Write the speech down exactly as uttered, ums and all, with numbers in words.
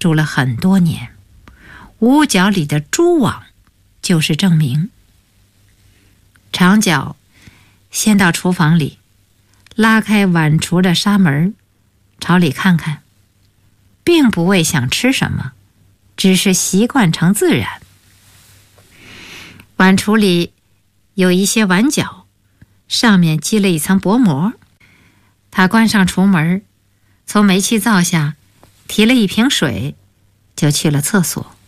住了很多年，屋角里的蛛网就是证明。长脚先到厨房里，拉开碗橱的纱门，朝里看看，并不为想吃什么，只是习惯成自然。碗橱里有一些碗角，上面积了一层薄膜。他关上橱门，从煤气灶下提了一瓶水，就去了厕所。